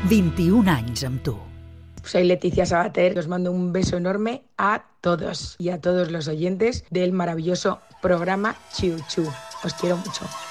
21 anys amb tu. Soy Leticia Sabater, os mando un beso enorme a todos y a todos los oyentes del maravilloso programa Chiu Chiu. Os quiero mucho.